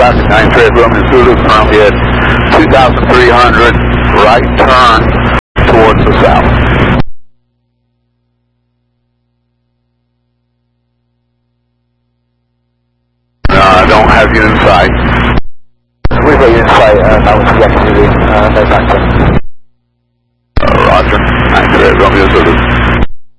traffic 93 Romeo Zulu, currently at 2,300, right turn towards the south. I don't have you in sight. We've got you in sight, that was the Yankee Zulu, no factor.